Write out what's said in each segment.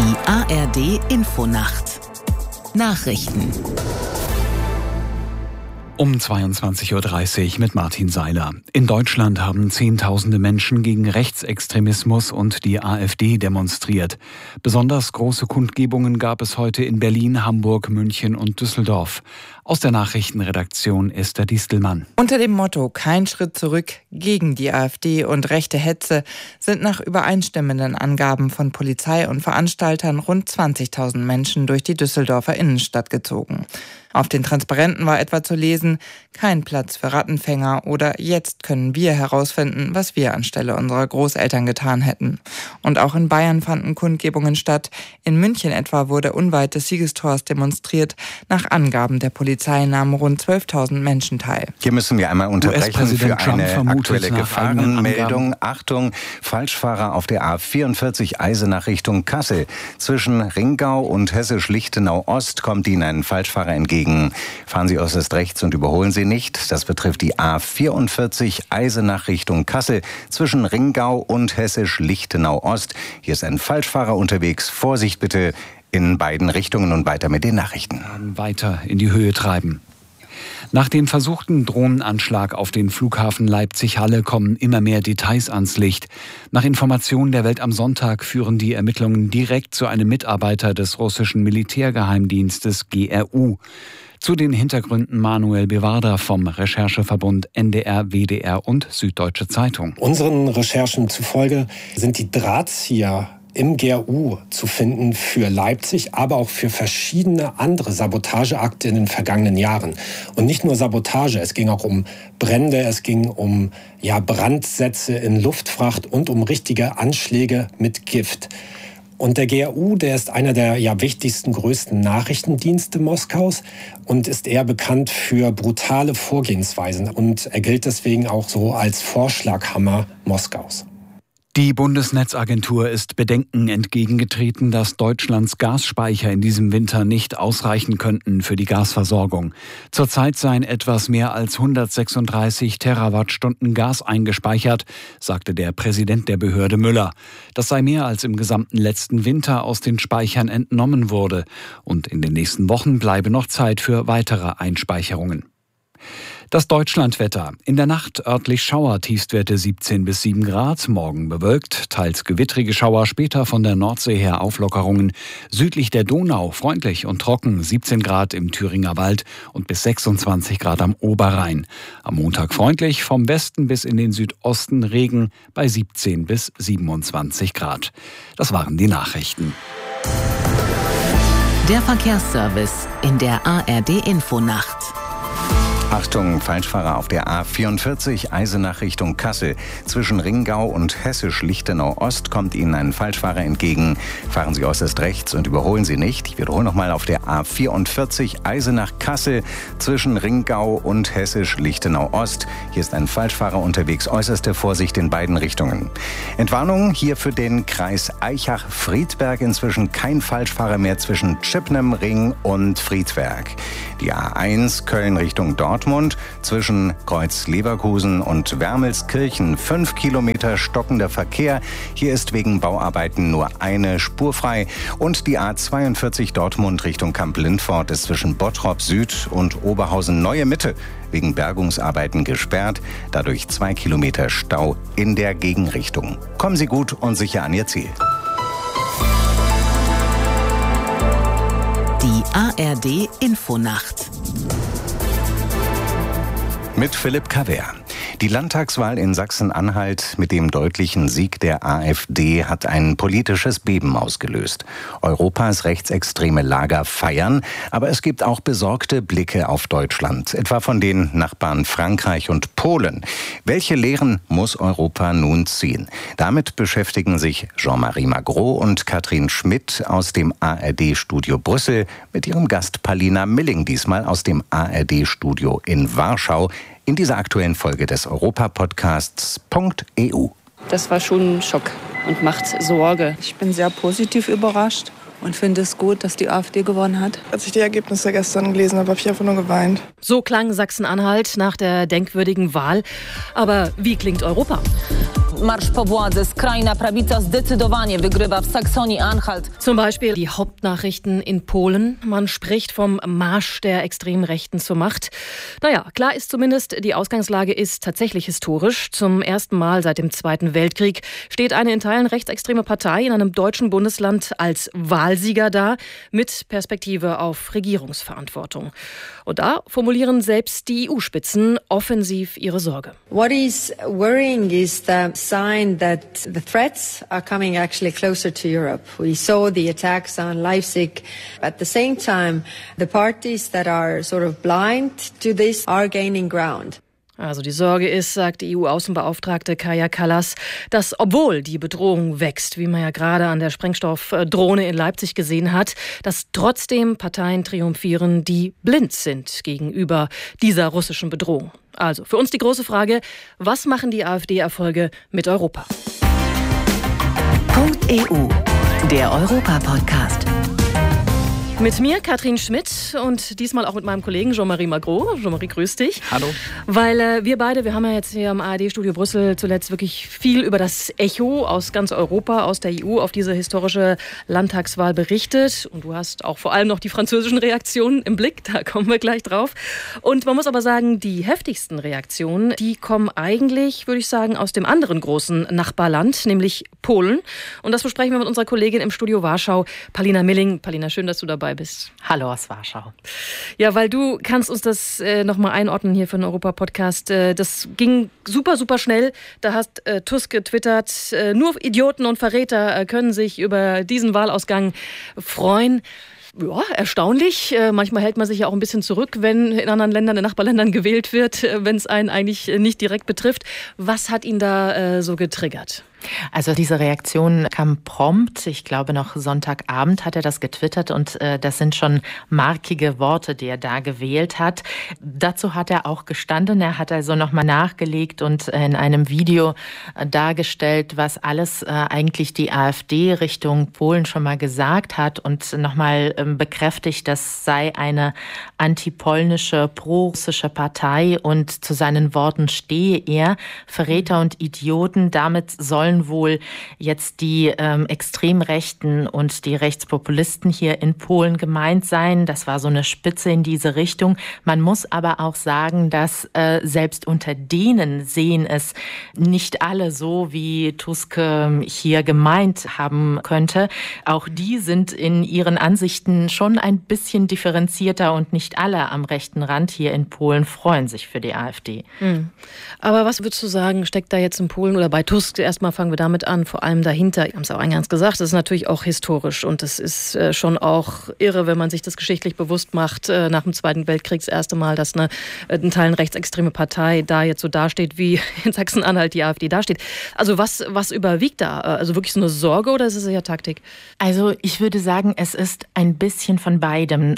Die ARD-Infonacht. Nachrichten. Um 22:30 Uhr mit Martin Seiler. In Deutschland haben Zehntausende Menschen gegen Rechtsextremismus und die AfD demonstriert. Besonders große Kundgebungen gab es heute in Berlin, Hamburg, München und Düsseldorf. Aus der Nachrichtenredaktion Esther Distelmann. Unter dem Motto „Kein Schritt zurück gegen die AfD und rechte Hetze" sind nach übereinstimmenden Angaben von Polizei und Veranstaltern rund 20.000 Menschen durch die Düsseldorfer Innenstadt gezogen. Auf den Transparenten war etwa zu lesen: Kein Platz für Rattenfänger oder Jetzt können wir herausfinden, was wir anstelle unserer Großeltern getan hätten. Und auch in Bayern fanden Kundgebungen statt. In München etwa wurde unweit des Siegestors demonstriert. Nach Angaben der Polizei nahmen rund 12.000 Menschen teil. Hier müssen wir einmal unterbrechen für eine aktuelle Gefahrenmeldung. Achtung, Falschfahrer auf der A44 Eisenach Richtung Kassel. Zwischen Ringgau und Hessisch-Lichtenau Ost kommt Ihnen ein Falschfahrer entgegen. Fahren Sie äußerst rechts und überholen Sie nicht. Das betrifft die A44 Eisenach Richtung Kassel zwischen Ringgau und Hessisch-Lichtenau Ost. Hier ist ein Falschfahrer unterwegs. Vorsicht bitte in beiden Richtungen und weiter mit den Nachrichten. Weiter in die Höhe treiben. Nach dem versuchten Drohnenanschlag auf den Flughafen Leipzig-Halle kommen immer mehr Details ans Licht. Nach Informationen der Welt am Sonntag führen die Ermittlungen direkt zu einem Mitarbeiter des russischen Militärgeheimdienstes GRU. Zu den Hintergründen Manuel Bewarder vom Rechercheverbund NDR, WDR und Süddeutsche Zeitung. Unseren Recherchen zufolge sind die Drahtzieher im GRU zu finden für Leipzig, aber auch für verschiedene andere Sabotageakte in den vergangenen Jahren. Und nicht nur Sabotage, es ging auch um Brände, es ging um Brandsätze in Luftfracht und um richtige Anschläge mit Gift. Und der GRU, der ist einer der wichtigsten, größten Nachrichtendienste Moskaus und ist eher bekannt für brutale Vorgehensweisen. Und er gilt deswegen auch so als Vorschlaghammer Moskaus. Die Bundesnetzagentur ist Bedenken entgegengetreten, dass Deutschlands Gasspeicher in diesem Winter nicht ausreichen könnten für die Gasversorgung. Zurzeit seien etwas mehr als 136 Terawattstunden Gas eingespeichert, sagte der Präsident der Behörde Müller. Das sei mehr als im gesamten letzten Winter aus den Speichern entnommen wurde. Und in den nächsten Wochen bleibe noch Zeit für weitere Einspeicherungen. Das Deutschlandwetter. In der Nacht örtlich Schauer, Tiefstwerte 17 bis 7 Grad. Morgen bewölkt, teils gewittrige Schauer, später von der Nordsee her Auflockerungen. Südlich der Donau freundlich und trocken, 17 Grad im Thüringer Wald und bis 26 Grad am Oberrhein. Am Montag freundlich, vom Westen bis in den Südosten Regen bei 17 bis 27 Grad. Das waren die Nachrichten. Der Verkehrsservice in der ARD-Infonacht. Achtung, Falschfahrer auf der A44 Eisenach Richtung Kassel. Zwischen Ringgau und Hessisch-Lichtenau Ost kommt Ihnen ein Falschfahrer entgegen. Fahren Sie äußerst rechts und überholen Sie nicht. Ich wiederhole nochmal auf der A44 Eisenach-Kassel zwischen Ringgau und Hessisch-Lichtenau Ost. Hier ist ein Falschfahrer unterwegs. Äußerste Vorsicht in beiden Richtungen. Entwarnung hier für den Kreis Aichach-Friedberg. Inzwischen kein Falschfahrer mehr zwischen Chippenham Ring und Friedberg. Die A1 Köln Richtung Dortmund zwischen Kreuz Leverkusen und Wermelskirchen 5 Kilometer stockender Verkehr. Hier ist wegen Bauarbeiten nur eine Spur frei. Und die A42 Dortmund Richtung Kamp-Lindfort ist zwischen Bottrop Süd und Oberhausen Neue Mitte wegen Bergungsarbeiten gesperrt. Dadurch 2 Kilometer Stau in der Gegenrichtung. Kommen Sie gut und sicher an Ihr Ziel. Die ARD-Infonacht. Mit Philipp Kaver. Die Landtagswahl in Sachsen-Anhalt mit dem deutlichen Sieg der AfD hat ein politisches Beben ausgelöst. Europas rechtsextreme Lager feiern, aber es gibt auch besorgte Blicke auf Deutschland, etwa von den Nachbarn Frankreich und Polen. Welche Lehren muss Europa nun ziehen? Damit beschäftigen sich Jean-Marie Magro und Katrin Schmidt aus dem ARD-Studio Brüssel mit ihrem Gast Palina Milling, diesmal aus dem ARD-Studio in Warschau, in dieser aktuellen Folge des Europa-Podcasts .eu. Das war schon ein Schock und macht Sorge. Ich bin sehr positiv überrascht und finde es gut, dass die AfD gewonnen hat. Als ich die Ergebnisse gestern gelesen habe, habe ich einfach nur geweint. So klang Sachsen-Anhalt nach der denkwürdigen Wahl. Aber wie klingt Europa? Marsz po władzy. Skrajna prawica zdecydowanie wygrywa w Saxonii-Anhalt. Zum Beispiel die Hauptnachrichten in Polen. Man spricht vom Marsch der extremen Rechten zur Macht. Naja, klar ist zumindest, die Ausgangslage ist tatsächlich historisch. Zum ersten Mal seit dem Zweiten Weltkrieg steht eine in Teilen rechtsextreme Partei in einem deutschen Bundesland als Wahlsieger da, mit Perspektive auf Regierungsverantwortung. Und da formulieren selbst die EU-Spitzen offensiv ihre Sorge. What is worrying is the sign that the threats are coming actually closer to Europe. We saw the attacks on Leipzig. At the same time, the parties that are sort of blind to this are gaining ground. Also die Sorge ist, sagt die EU-Außenbeauftragte Kaja Kallas, dass obwohl die Bedrohung wächst, wie man ja gerade an der Sprengstoffdrohne in Leipzig gesehen hat, dass trotzdem Parteien triumphieren, die blind sind gegenüber dieser russischen Bedrohung. Also für uns die große Frage, was machen die AfD-Erfolge mit Europa? .eu, der Europa-Podcast. Mit mir, Katrin Schmidt, und diesmal auch mit meinem Kollegen Jean-Marie Magro. Jean-Marie, grüß dich. Hallo. Weil wir beide, wir haben ja jetzt hier im ARD-Studio Brüssel zuletzt wirklich viel über das Echo aus ganz Europa, aus der EU, auf diese historische Landtagswahl berichtet. Und du hast auch vor allem noch die französischen Reaktionen im Blick, da kommen wir gleich drauf. Und man muss aber sagen, die heftigsten Reaktionen, die kommen eigentlich, würde ich sagen, aus dem anderen großen Nachbarland, nämlich Polen. Und das besprechen wir mit unserer Kollegin im Studio Warschau, Palina Milling. Palina, schön, dass du dabei bist. Hallo aus Warschau. Ja, weil du kannst uns das nochmal einordnen hier für den Europa-Podcast. Das ging super, super schnell. Da hat Tusk getwittert, nur Idioten und Verräter können sich über diesen Wahlausgang freuen. Ja, erstaunlich. Manchmal hält man sich ja auch ein bisschen zurück, wenn in anderen Ländern, in Nachbarländern gewählt wird, wenn es einen eigentlich nicht direkt betrifft. Was hat ihn da so getriggert? Also diese Reaktion kam prompt. Ich glaube, noch Sonntagabend hat er das getwittert und das sind schon markige Worte, die er da gewählt hat. Dazu hat er auch gestanden. Er hat also nochmal nachgelegt und in einem Video dargestellt, was alles eigentlich die AfD Richtung Polen schon mal gesagt hat und nochmal bekräftigt, das sei eine antipolnische, pro-russische Partei und zu seinen Worten stehe er. Verräter und Idioten, damit sollen wohl jetzt die Extremrechten und die Rechtspopulisten hier in Polen gemeint sein. Das war so eine Spitze in diese Richtung. Man muss aber auch sagen, dass selbst unter denen sehen es nicht alle so, wie Tusk hier gemeint haben könnte. Auch die sind in ihren Ansichten schon ein bisschen differenzierter und nicht alle am rechten Rand hier in Polen freuen sich für die AfD. Aber was würdest du sagen, steckt da jetzt in Polen oder bei Tusk? Erstmal fangen wir damit an, vor allem dahinter. Wir haben es auch eingangs gesagt, das ist natürlich auch historisch und es ist schon auch irre, wenn man sich das geschichtlich bewusst macht, nach dem Zweiten Weltkrieg das erste Mal, dass eine in Teilen rechtsextreme Partei da jetzt so dasteht, wie in Sachsen-Anhalt die AfD dasteht. Also was überwiegt da? Also wirklich so eine Sorge oder ist es eher Taktik? Also ich würde sagen, es ist ein bisschen von beidem.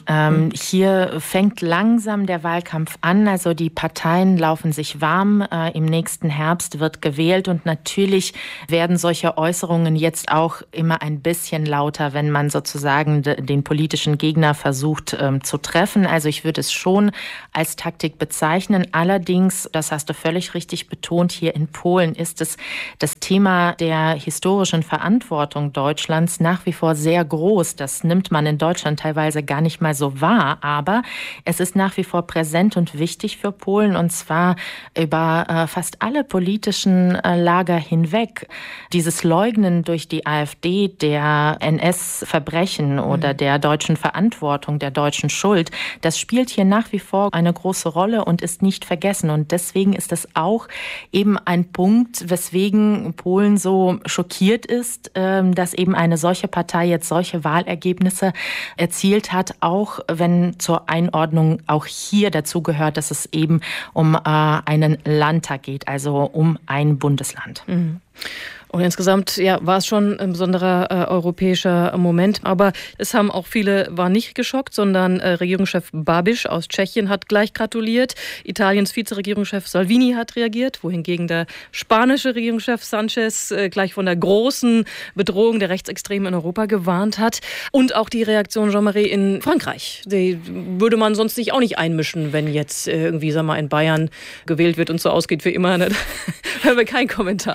Hier fängt langsam der Wahlkampf an, also die Parteien laufen sich warm. Im nächsten Herbst wird gewählt und natürlich werden solche Äußerungen jetzt auch immer ein bisschen lauter, wenn man sozusagen den politischen Gegner versucht zu treffen. Also ich würde es schon als Taktik bezeichnen. Allerdings, das hast du völlig richtig betont, hier in Polen ist es das Thema der historischen Verantwortung Deutschlands nach wie vor sehr groß. Das nimmt man in Deutschland teilweise gar nicht mal so wahr, aber es ist nach wie vor präsent und wichtig für Polen und zwar über fast alle politischen Lager hinweg. Dieses Leugnen durch die AfD der NS-Verbrechen oder der deutschen Verantwortung, der deutschen Schuld, das spielt hier nach wie vor eine große Rolle und ist nicht vergessen. Und deswegen ist das auch eben ein Punkt, weswegen Polen so schockiert ist, dass eben eine solche Partei jetzt solche Wahlergebnisse erzielt hat, auch wenn zur Einordnung auch hier dazu gehört, dass es eben um einen Landtag geht, also um ein Bundesland. Und insgesamt war es schon ein besonderer europäischer Moment. Aber es haben auch viele, waren nicht geschockt, sondern Regierungschef Babiš aus Tschechien hat gleich gratuliert. Italiens Vizeregierungschef Salvini hat reagiert, wohingegen der spanische Regierungschef Sanchez gleich von der großen Bedrohung der Rechtsextremen in Europa gewarnt hat. Und auch die Reaktion Jean-Marie in Frankreich. Die würde man sonst sich auch nicht einmischen, wenn jetzt irgendwie, in Bayern gewählt wird und so ausgeht wie immer. Ne? Hören wir keinen Kommentar.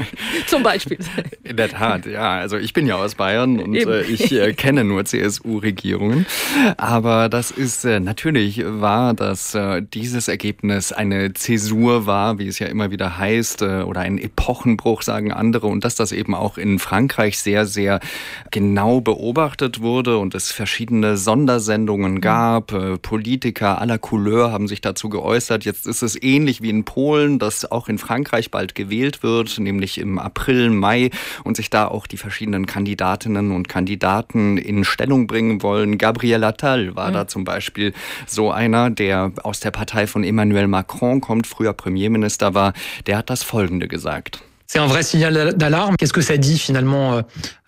Zum Beispiel. In der Tat, ja. Also ich bin ja aus Bayern und ich kenne nur CSU-Regierungen. Aber das ist natürlich wahr, dass dieses Ergebnis eine Zäsur war, wie es ja immer wieder heißt, oder ein Epochenbruch, sagen andere. Und dass das eben auch in Frankreich sehr, sehr genau beobachtet wurde und es verschiedene Sondersendungen gab. Politiker aller Couleur haben sich dazu geäußert. Jetzt ist es ähnlich wie in Polen, dass auch in Frankreich bald gewählt wird, nämlich im April, Mai, und sich da auch die verschiedenen Kandidatinnen und Kandidaten in Stellung bringen wollen. Gabriel Attal war da zum Beispiel so einer, der aus der Partei von Emmanuel Macron kommt, früher Premierminister war. Der hat das Folgende gesagt. C'est un vrai signal d'alarme. Qu'est-ce que ça dit finalement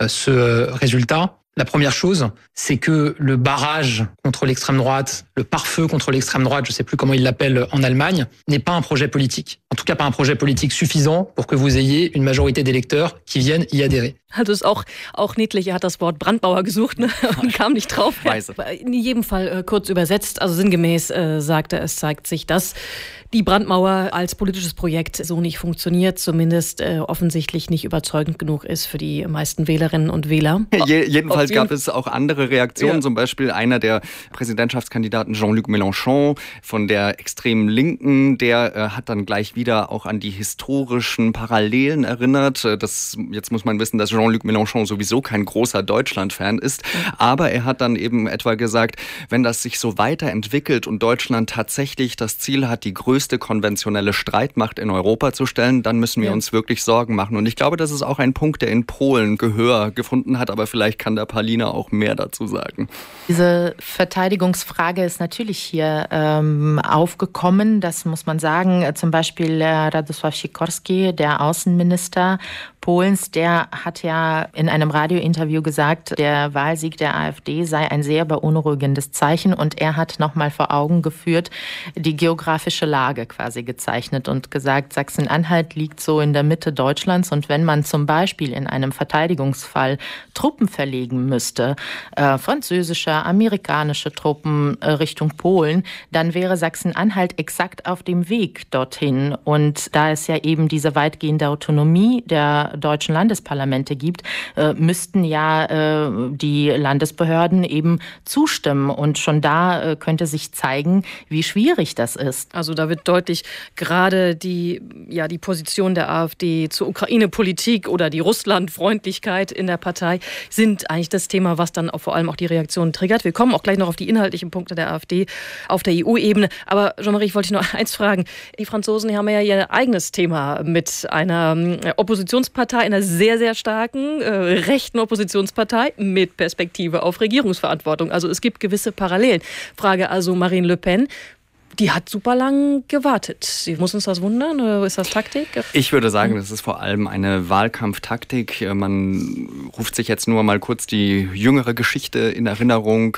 ce résultat? La première chose, c'est que le barrage contre l'extrême droite, le pare-feu contre l'extrême droite, je ne sais plus comment ils l'appellent en Allemagne, n'est pas un projet politique. En tout cas, pas un projet politique suffisant pour que vous ayez une majorité d'électeurs qui viennent y adhérer. Also ist auch niedlich, er hat das Wort Brandbauer gesucht, ne, und kam nicht drauf. In jedem Fall kurz übersetzt, also sinngemäß sagte es, zeigt sich, dass die Brandmauer als politisches Projekt so nicht funktioniert, zumindest offensichtlich nicht überzeugend genug ist für die meisten Wählerinnen und Wähler. Jedenfalls gab es auch andere Reaktionen, zum Beispiel einer der Präsidentschaftskandidaten Jean-Luc Mélenchon von der extremen Linken, der hat dann gleich wieder auch an die historischen Parallelen erinnert. Jetzt muss man wissen, dass Jean-Luc Mélenchon sowieso kein großer Deutschland-Fan ist, aber er hat dann eben etwa gesagt, wenn das sich so weiterentwickelt und Deutschland tatsächlich das Ziel hat, die größte konventionelle Streitmacht in Europa zu stellen, dann müssen wir uns wirklich Sorgen machen. Und ich glaube, das ist auch ein Punkt, der in Polen Gehör gefunden hat, aber vielleicht kann da Paulina auch mehr dazu sagen. Diese Verteidigungsfrage ist natürlich hier aufgekommen, das muss man sagen. Zum Beispiel Radosław Sikorski, der Außenminister Polens, der hat ja in einem Radiointerview gesagt, der Wahlsieg der AfD sei ein sehr beunruhigendes Zeichen, und er hat nochmal vor Augen geführt, die geografische Lage quasi gezeichnet und gesagt, Sachsen-Anhalt liegt so in der Mitte Deutschlands, und wenn man zum Beispiel in einem Verteidigungsfall Truppen verlegen müsste, französische, amerikanische Truppen Richtung Polen, dann wäre Sachsen-Anhalt exakt auf dem Weg dorthin. Und da es ja eben diese weitgehende Autonomie der deutschen Landesparlamente gibt, müssten ja die Landesbehörden eben zustimmen. Und schon da könnte sich zeigen, wie schwierig das ist. Also da wird deutlich, gerade die Position der AfD zur Ukraine-Politik oder die Russland-Freundlichkeit in der Partei sind eigentlich das Thema, was dann auch vor allem auch die Reaktionen triggert. Wir kommen auch gleich noch auf die inhaltlichen Punkte der AfD auf der EU-Ebene. Aber Jean-Marie, ich wollte dich noch eins fragen. Die Franzosen haben ja ihr eigenes Thema mit einer Oppositionspartei, einer sehr, sehr starken rechten Oppositionspartei mit Perspektive auf Regierungsverantwortung. Also es gibt gewisse Parallelen. Frage also Marine Le Pen. Die hat super lang gewartet. Muss uns das wundern oder ist das Taktik? Ich würde sagen, das ist vor allem eine Wahlkampftaktik. Man ruft sich jetzt nur mal kurz die jüngere Geschichte in Erinnerung.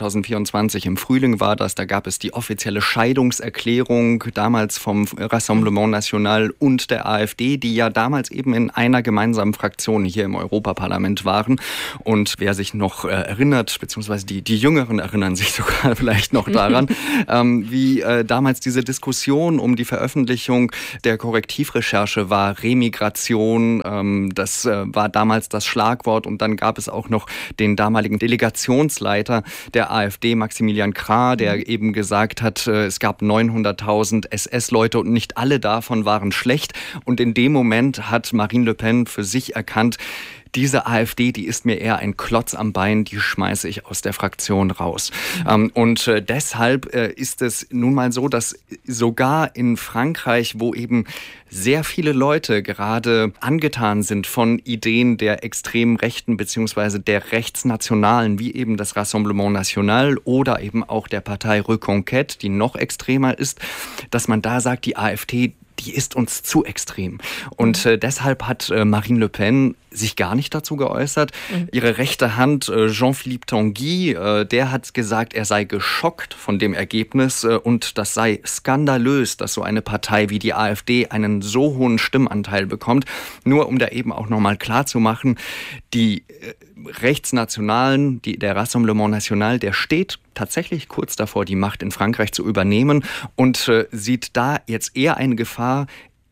2024 im Frühling war das. Da gab es die offizielle Scheidungserklärung damals vom Rassemblement National und der AfD, die ja damals eben in einer gemeinsamen Fraktion hier im Europaparlament waren. Und wer sich noch erinnert, beziehungsweise die Jüngeren erinnern sich sogar vielleicht noch daran, wie damals diese Diskussion um die Veröffentlichung der Korrektivrecherche war, Remigration, das war damals das Schlagwort, und dann gab es auch noch den damaligen Delegationsleiter der AfD, Maximilian Krah, der eben gesagt hat, es gab 900.000 SS-Leute und nicht alle davon waren schlecht, und in dem Moment hat Marine Le Pen für sich erkannt, diese AfD, die ist mir eher ein Klotz am Bein, die schmeiße ich aus der Fraktion raus. Und deshalb ist es nun mal so, dass sogar in Frankreich, wo eben sehr viele Leute gerade angetan sind von Ideen der extremen Rechten bzw. der Rechtsnationalen, wie eben das Rassemblement National oder eben auch der Partei Reconquête, die noch extremer ist, dass man da sagt, die AfD, die ist uns zu extrem. Und deshalb hat Marine Le Pen sich gar nicht dazu geäußert. Ihre rechte Hand, Jean-Philippe Tanguy, der hat gesagt, er sei geschockt von dem Ergebnis und das sei skandalös, dass so eine Partei wie die AfD einen so hohen Stimmanteil bekommt. Nur um da eben auch nochmal klar zu machen, die Rechtsnationalen, der Rassemblement National, der steht tatsächlich kurz davor, die Macht in Frankreich zu übernehmen und sieht da jetzt eher eine Gefahr,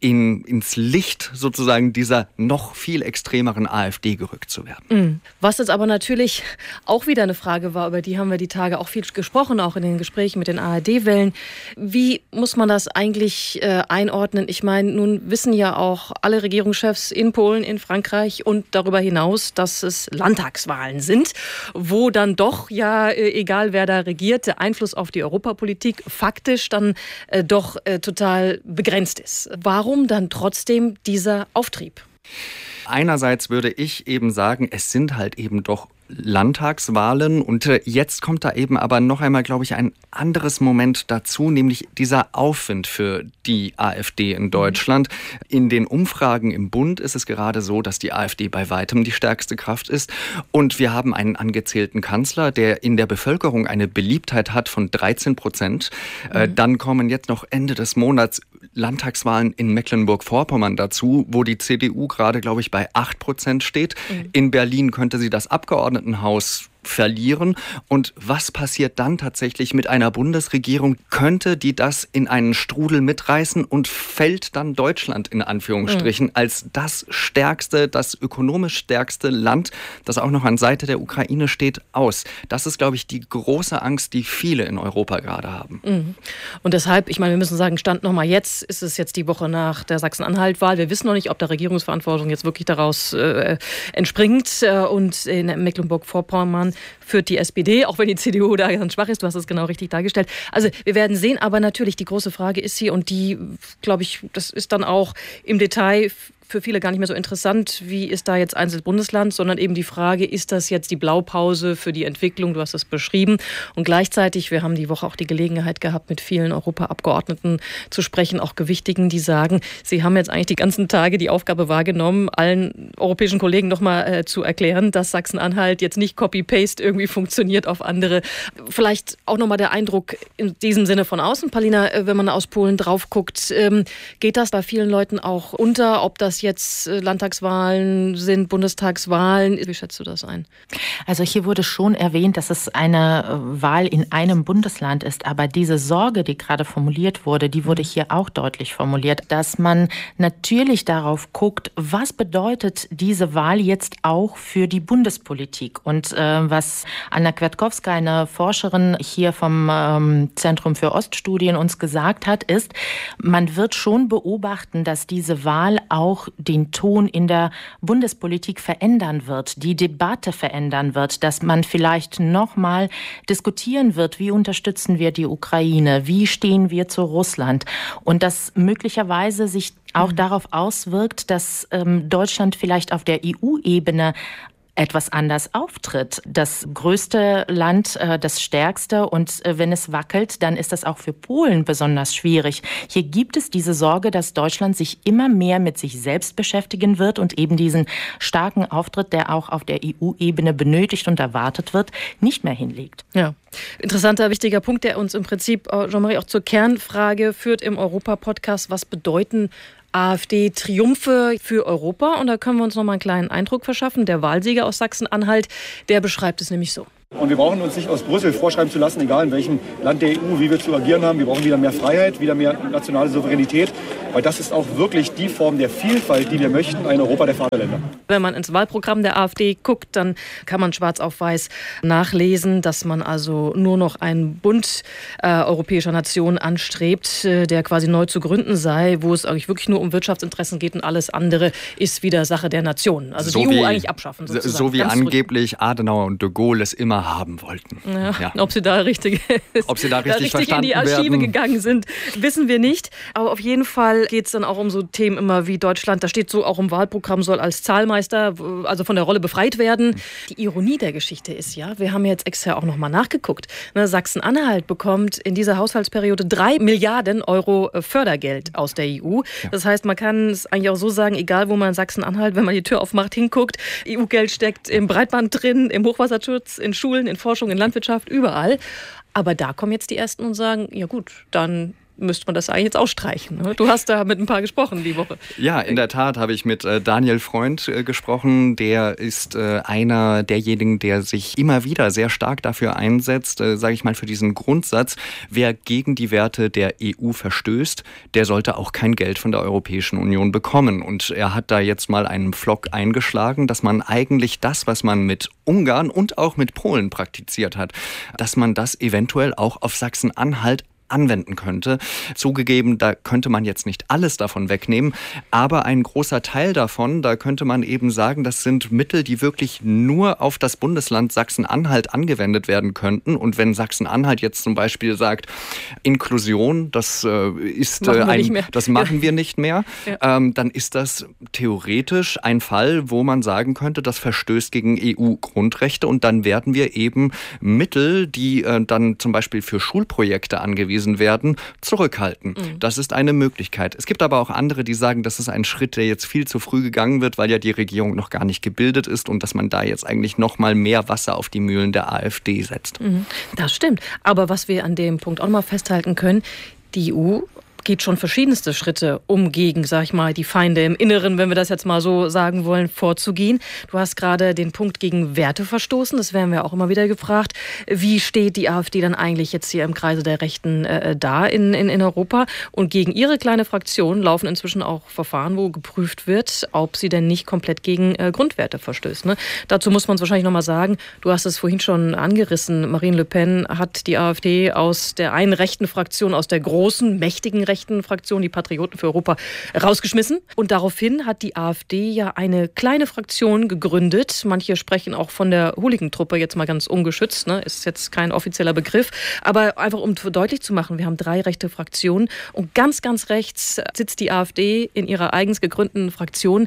ins Licht sozusagen dieser noch viel extremeren AfD gerückt zu werden. Was jetzt aber natürlich auch wieder eine Frage war, über die haben wir die Tage auch viel gesprochen, auch in den Gesprächen mit den ARD-Wellen. Wie muss man das eigentlich einordnen? Ich meine, nun wissen ja auch alle Regierungschefs in Polen, in Frankreich und darüber hinaus, dass es Landtagswahlen sind, wo dann doch, ja, egal wer da regiert, der Einfluss auf die Europapolitik faktisch dann doch total begrenzt ist. Warum dann trotzdem dieser Auftrieb? Einerseits würde ich eben sagen, es sind halt eben doch Landtagswahlen und jetzt kommt da eben aber noch einmal, glaube ich, ein anderes Moment dazu, nämlich dieser Aufwind für die AfD in Deutschland. In den Umfragen im Bund ist es gerade so, dass die AfD bei weitem die stärkste Kraft ist und wir haben einen angezählten Kanzler, der in der Bevölkerung eine Beliebtheit hat von 13%. Dann kommen jetzt noch Ende des Monats Landtagswahlen in Mecklenburg-Vorpommern dazu, wo die CDU gerade, glaube ich, bei 8% steht. In Berlin könnte sie das Abgeordnetenhaus verlieren. Und was passiert dann tatsächlich mit einer Bundesregierung? Könnte die das in einen Strudel mitreißen und fällt dann Deutschland in Anführungsstrichen als das stärkste, das ökonomisch stärkste Land, das auch noch an Seite der Ukraine steht, aus? Das ist, glaube ich, die große Angst, die viele in Europa gerade haben. Und deshalb, ich meine, wir müssen sagen, Stand nochmal jetzt, ist es jetzt die Woche nach der Sachsen-Anhalt-Wahl. Wir wissen noch nicht, ob der Regierungsverantwortung jetzt wirklich daraus entspringt. Und in Mecklenburg-Vorpommern führt die SPD, auch wenn die CDU da ganz schwach ist. Du hast es genau richtig dargestellt. Also wir werden sehen, aber natürlich die große Frage ist hier und die, glaube ich, das ist dann auch im Detail für viele gar nicht mehr so interessant, wie ist da jetzt einzelnes Bundesland, sondern eben die Frage, ist das jetzt die Blaupause für die Entwicklung? Du hast es beschrieben. Und gleichzeitig, wir haben die Woche auch die Gelegenheit gehabt, mit vielen Europaabgeordneten zu sprechen, auch Gewichtigen, die sagen, sie haben jetzt eigentlich die ganzen Tage die Aufgabe wahrgenommen, allen europäischen Kollegen nochmal zu erklären, dass Sachsen-Anhalt jetzt nicht Copy-Paste irgendwie funktioniert auf andere. Vielleicht auch nochmal der Eindruck in diesem Sinne von außen. Paulina, wenn man aus Polen drauf guckt, geht das bei vielen Leuten auch unter, ob das jetzt Landtagswahlen sind, Bundestagswahlen. Wie schätzt du das ein? Also hier wurde schon erwähnt, dass es eine Wahl in einem Bundesland ist, aber diese Sorge, die gerade formuliert wurde, die wurde hier auch deutlich formuliert, dass man natürlich darauf guckt, was bedeutet diese Wahl jetzt auch für die Bundespolitik? Und was Anna Kwiatkowska, eine Forscherin hier vom Zentrum für Oststudien, uns gesagt hat, ist, man wird schon beobachten, dass diese Wahl auch den Ton in der Bundespolitik verändern wird, die Debatte verändern wird, dass man vielleicht nochmal diskutieren wird, wie unterstützen wir die Ukraine, wie stehen wir zu Russland und dass möglicherweise sich auch darauf auswirkt, dass Deutschland vielleicht auf der EU-Ebene etwas anders auftritt. Das größte Land, das stärkste und wenn es wackelt, dann ist das auch für Polen besonders schwierig. Hier gibt es diese Sorge, dass Deutschland sich immer mehr mit sich selbst beschäftigen wird und eben diesen starken Auftritt, der auch auf der EU-Ebene benötigt und erwartet wird, nicht mehr hinlegt. Ja, interessanter, wichtiger Punkt, der uns im Prinzip, Jean-Marie, auch zur Kernfrage führt im Europa-Podcast. Was bedeuten AfD-Triumphe für Europa? Und da können wir uns noch mal einen kleinen Eindruck verschaffen. Der Wahlsieger aus Sachsen-Anhalt, der beschreibt es nämlich so. Und wir brauchen uns nicht aus Brüssel vorschreiben zu lassen, egal in welchem Land der EU, wie wir zu agieren haben. Wir brauchen wieder mehr Freiheit, wieder mehr nationale Souveränität, weil das ist auch wirklich die Form der Vielfalt, die wir möchten, ein Europa der Vaterländer. Wenn man ins Wahlprogramm der AfD guckt, dann kann man schwarz auf weiß nachlesen, dass man also nur noch einen Bund europäischer Nationen anstrebt, der quasi neu zu gründen sei, wo es eigentlich wirklich nur um Wirtschaftsinteressen geht und alles andere ist wieder Sache der Nationen. Also so die EU eigentlich abschaffen sozusagen. So wie angeblich Adenauer und de Gaulle es immer haben wollten. Ja. Ob sie da richtig in die Archive gegangen sind, wissen wir nicht. Aber auf jeden Fall geht es dann auch um so Themen immer wie Deutschland, da steht so auch im Wahlprogramm, soll als Zahlmeister, also von der Rolle befreit werden. Die Ironie der Geschichte ist ja, wir haben jetzt extra auch nochmal nachgeguckt. Sachsen-Anhalt bekommt in dieser Haushaltsperiode 3 Milliarden Euro Fördergeld aus der EU. Das heißt, man kann es eigentlich auch so sagen, egal wo man in Sachsen-Anhalt, wenn man die Tür aufmacht, hinguckt, EU-Geld steckt im Breitband drin, im Hochwasserschutz, in Schulen, in Forschung, in Landwirtschaft, überall. Aber da kommen jetzt die Ersten und sagen, ja gut, dann müsste man das eigentlich jetzt ausstreichen. Ne? Du hast da mit ein paar gesprochen die Woche. Ja, in der Tat habe ich mit Daniel Freund gesprochen. Der ist einer derjenigen, der sich immer wieder sehr stark dafür einsetzt, sage ich mal, für diesen Grundsatz, wer gegen die Werte der EU verstößt, der sollte auch kein Geld von der Europäischen Union bekommen. Und er hat da jetzt mal einen Pflock eingeschlagen, dass man eigentlich das, was man mit Ungarn und auch mit Polen praktiziert hat, dass man das eventuell auch auf Sachsen-Anhalt anwenden könnte. Zugegeben, da könnte man jetzt nicht alles davon wegnehmen, aber ein großer Teil davon, da könnte man eben sagen, das sind Mittel, die wirklich nur auf das Bundesland Sachsen-Anhalt angewendet werden könnten. Und wenn Sachsen-Anhalt jetzt zum Beispiel sagt, Inklusion, das das machen wir nicht mehr, dann ist das theoretisch ein Fall, wo man sagen könnte, das verstößt gegen EU-Grundrechte und dann werden wir eben Mittel, die dann zum Beispiel für Schulprojekte angewiesen werden, zurückhalten. Das ist eine Möglichkeit. Es gibt aber auch andere, die sagen, das ist ein Schritt, der jetzt viel zu früh gegangen wird, weil ja die Regierung noch gar nicht gebildet ist und dass man da jetzt eigentlich noch mal mehr Wasser auf die Mühlen der AfD setzt. Das stimmt. Aber was wir an dem Punkt auch noch mal festhalten können, die EU geht schon verschiedenste Schritte, um gegen, sag ich mal, die Feinde im Inneren, wenn wir das jetzt mal so sagen wollen, vorzugehen. Du hast gerade den Punkt gegen Werte verstoßen, das werden wir auch immer wieder gefragt. Wie steht die AfD dann eigentlich jetzt hier im Kreise der Rechten da in Europa? Und gegen ihre kleine Fraktion laufen inzwischen auch Verfahren, wo geprüft wird, ob sie denn nicht komplett gegen Grundwerte verstößt. Ne? Dazu muss man es wahrscheinlich nochmal sagen, du hast es vorhin schon angerissen, Marine Le Pen hat die AfD aus der einen rechten Fraktion, aus der großen, mächtigen rechten Fraktion, die Patrioten für Europa, rausgeschmissen. Und daraufhin hat die AfD ja eine kleine Fraktion gegründet. Manche sprechen auch von der Hooligan-Truppe, jetzt mal ganz ungeschützt, ne? Ist jetzt kein offizieller Begriff. Aber einfach um deutlich zu machen, wir haben 3 rechte Fraktionen und ganz, ganz rechts sitzt die AfD in ihrer eigens gegründeten Fraktion.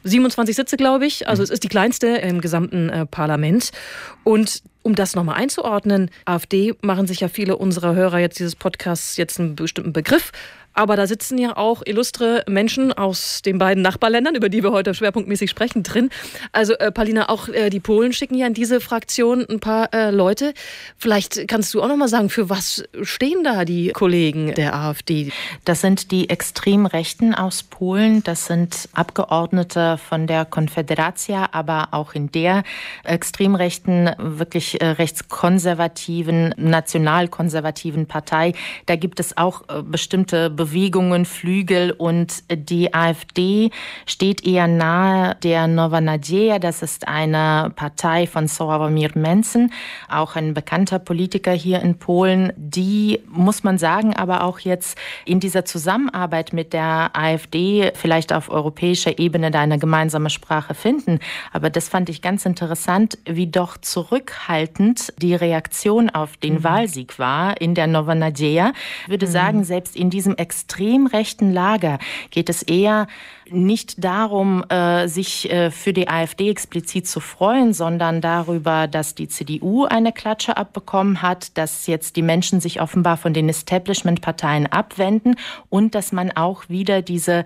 27 Sitze, glaube ich. Also es ist die kleinste im gesamten Parlament. Und um das nochmal einzuordnen, AfD machen sich ja viele unserer Hörer jetzt dieses Podcasts jetzt einen bestimmten Begriff. Aber da sitzen ja auch illustre Menschen aus den beiden Nachbarländern, über die wir heute schwerpunktmäßig sprechen, drin. Also Paulina, auch die Polen schicken ja in diese Fraktion ein paar Leute. Vielleicht kannst du auch noch mal sagen, für was stehen da die Kollegen der AfD? Das sind die Extremrechten aus Polen. Das sind Abgeordnete von der Konfederacja, aber auch in der extremrechten, wirklich rechtskonservativen, nationalkonservativen Partei. Da gibt es auch bestimmte Bewegungen, Flügel und die AfD steht eher nahe der Nowa Nadzieja. Das ist eine Partei von Sławomir Mencen, auch ein bekannter Politiker hier in Polen. Die, muss man sagen, aber auch jetzt in dieser Zusammenarbeit mit der AfD vielleicht auf europäischer Ebene da eine gemeinsame Sprache finden. Aber das fand ich ganz interessant, wie doch zurückhaltend die Reaktion auf den Wahlsieg war in der Nowa Nadzieja. Ich würde sagen, selbst in diesem extrem rechten Lager geht es eher nicht darum, sich für die AfD explizit zu freuen, sondern darüber, dass die CDU eine Klatsche abbekommen hat, dass jetzt die Menschen sich offenbar von den Establishment-Parteien abwenden und dass man auch wieder diese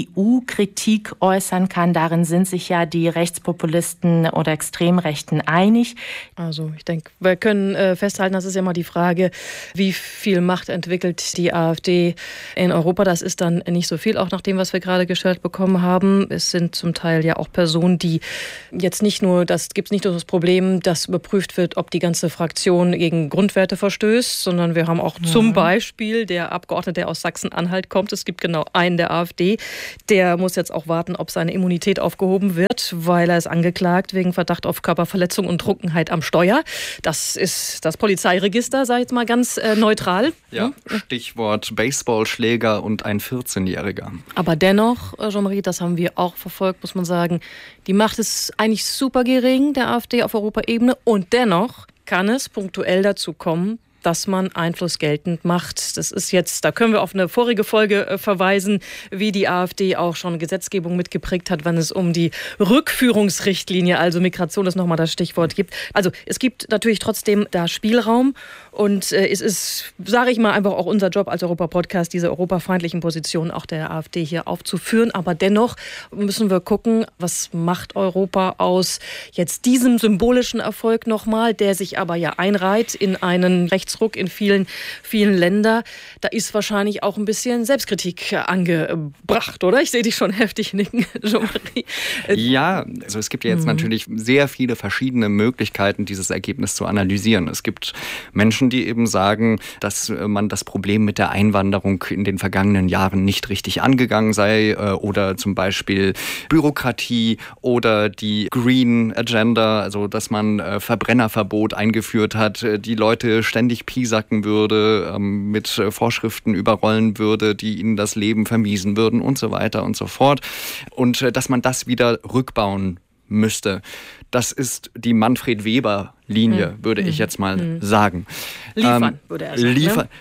EU-Kritik äußern kann. Darin sind sich ja die Rechtspopulisten oder Extremrechten einig. Also ich denke, wir können festhalten, das ist ja immer die Frage, wie viel Macht entwickelt die AfD in Europa. Das ist dann nicht so viel, auch nach dem, was wir gerade gestellt bekommen haben. Es sind zum Teil ja auch Personen, die jetzt nicht nur, das gibt nicht nur das Problem, dass überprüft wird, ob die ganze Fraktion gegen Grundwerte verstößt, sondern wir haben auch zum Beispiel der Abgeordnete, der aus Sachsen-Anhalt kommt. Es gibt genau einen der AfD, der muss jetzt auch warten, ob seine Immunität aufgehoben wird, weil er ist angeklagt wegen Verdacht auf Körperverletzung und Trunkenheit am Steuer. Das ist das Polizeiregister, sag ich jetzt mal ganz neutral. Ja, Stichwort Baseballschläger und ein 14-Jähriger. Aber dennoch, Jean-Marie, das haben wir auch verfolgt, muss man sagen, die Macht ist eigentlich super gering, der AfD auf Europaebene. Und dennoch kann es punktuell dazu kommen, dass man Einfluss geltend macht. Das ist jetzt, da können wir auf eine vorige Folge verweisen, wie die AfD auch schon Gesetzgebung mitgeprägt hat, wenn es um die Rückführungsrichtlinie, also Migration ist nochmal das Stichwort, gibt. Also es gibt natürlich trotzdem da Spielraum und es ist, sage ich mal, einfach auch unser Job als Europa-Podcast, diese europafeindlichen Positionen auch der AfD hier aufzuführen. Aber dennoch müssen wir gucken, was macht Europa aus jetzt diesem symbolischen Erfolg nochmal, der sich aber ja einreiht in einen Rechtsruck in vielen, vielen Ländern. Da ist wahrscheinlich auch ein bisschen Selbstkritik angebracht, oder? Ich sehe dich schon heftig nicken, Jean-Marie. Ja, also es gibt ja jetzt natürlich sehr viele verschiedene Möglichkeiten, dieses Ergebnis zu analysieren. Es gibt Menschen, die eben sagen, dass man das Problem mit der Einwanderung in den vergangenen Jahren nicht richtig angegangen sei oder zum Beispiel Bürokratie oder die Green Agenda, also dass man Verbrennerverbot eingeführt hat, die Leute ständig piesacken würde, mit Vorschriften überrollen würde, die ihnen das Leben vermiesen würden und so weiter und so fort. Und dass man das wieder rückbauen müsste. Das ist die Manfred-Weber-Linie, würde ich jetzt mal sagen. Liefern, würde er sagen.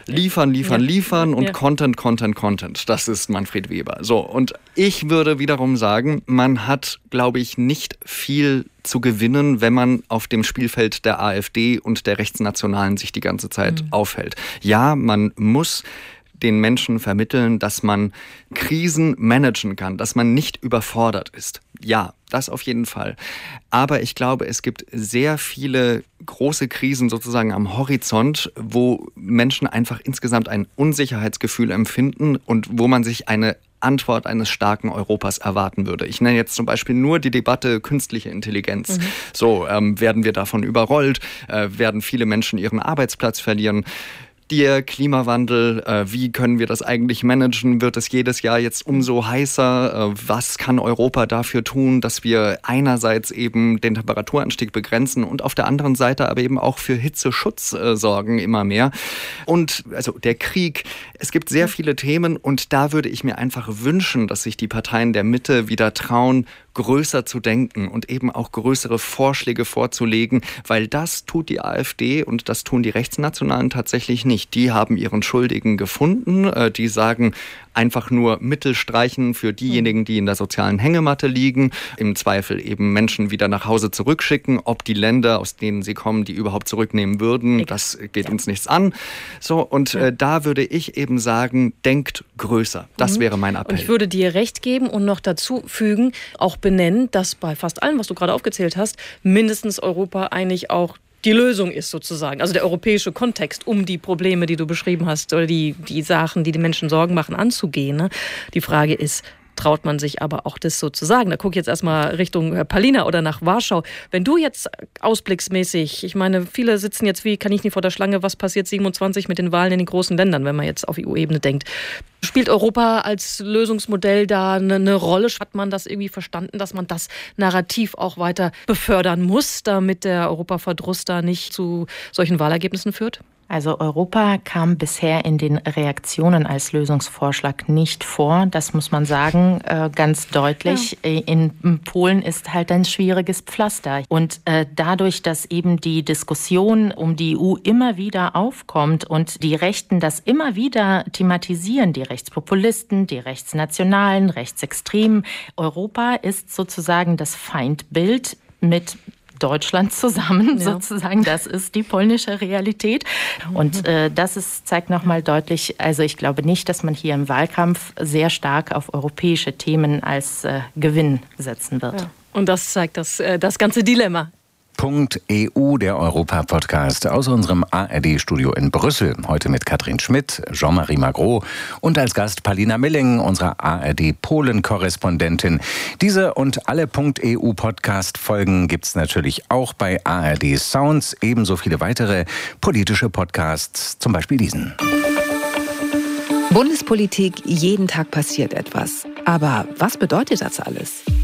Liefern und Content. Das ist Manfred Weber. So, und ich würde wiederum sagen, man hat, glaube ich, nicht viel zu gewinnen, wenn man auf dem Spielfeld der AfD und der Rechtsnationalen sich die ganze Zeit aufhält. Ja, man muss den Menschen vermitteln, dass man Krisen managen kann, dass man nicht überfordert ist. Ja, das auf jeden Fall. Aber ich glaube, es gibt sehr viele große Krisen sozusagen am Horizont, wo Menschen einfach insgesamt ein Unsicherheitsgefühl empfinden und wo man sich eine Antwort eines starken Europas erwarten würde. Ich nenne jetzt zum Beispiel nur die Debatte künstliche Intelligenz. So, werden wir davon überrollt? Werden viele Menschen ihren Arbeitsplatz verlieren? Der Klimawandel, wie können wir das eigentlich managen? Wird es jedes Jahr jetzt umso heißer? Was kann Europa dafür tun, dass wir einerseits eben den Temperaturanstieg begrenzen und auf der anderen Seite aber eben auch für Hitzeschutz sorgen immer mehr? Und also der Krieg, es gibt sehr viele Themen und da würde ich mir einfach wünschen, dass sich die Parteien der Mitte wieder trauen, größer zu denken und eben auch größere Vorschläge vorzulegen, weil das tut die AfD und das tun die Rechtsnationalen tatsächlich nicht. Die haben ihren Schuldigen gefunden, die sagen einfach nur Mittel streichen für diejenigen, die in der sozialen Hängematte liegen, im Zweifel eben Menschen wieder nach Hause zurückschicken, ob die Länder, aus denen sie kommen, die überhaupt zurücknehmen würden, das geht uns nichts an. So, und da würde ich eben sagen, denkt größer. Das wäre mein Appell. Und ich würde dir recht geben und noch dazu fügen, auch benennen, dass bei fast allem, was du gerade aufgezählt hast, mindestens Europa eigentlich auch die Lösung ist sozusagen. Also der europäische Kontext, um die Probleme, die du beschrieben hast, oder die Sachen, die den Menschen Sorgen machen, anzugehen. Ne? Die Frage ist, traut man sich aber auch das so zu sagen? Da gucke ich jetzt erstmal Richtung Palina oder nach Warschau. Wenn du jetzt ausblicksmäßig, ich meine, viele sitzen jetzt wie Kaninchen vor der Schlange, was passiert 27 mit den Wahlen in den großen Ländern, wenn man jetzt auf EU-Ebene denkt. Spielt Europa als Lösungsmodell da eine Rolle? Hat man das irgendwie verstanden, dass man das Narrativ auch weiter befördern muss, damit der Europaverdruss da nicht zu solchen Wahlergebnissen führt? Also Europa kam bisher in den Reaktionen als Lösungsvorschlag nicht vor. Das muss man sagen, ganz deutlich. Ja. In Polen ist halt ein schwieriges Pflaster. Und dadurch, dass eben die Diskussion um die EU immer wieder aufkommt und die Rechten das immer wieder thematisieren, die Rechtspopulisten, die Rechtsnationalen, Rechtsextremen, Europa ist sozusagen das Feindbild mit Deutschland zusammen, sozusagen. Das ist die polnische Realität. Und zeigt nochmal deutlich, also ich glaube nicht, dass man hier im Wahlkampf sehr stark auf europäische Themen als Gewinn setzen wird. Ja. Und das zeigt das ganze Dilemma. .eu, der Europa-Podcast aus unserem ARD-Studio in Brüssel. Heute mit Katrin Schmidt, Jean-Marie Magro und als Gast Palina Milling, unsere ARD-Polen-Korrespondentin. Diese und alle .eu-Podcast-Folgen gibt's natürlich auch bei ARD Sounds. Ebenso viele weitere politische Podcasts, zum Beispiel diesen. Bundespolitik, jeden Tag passiert etwas. Aber was bedeutet das alles?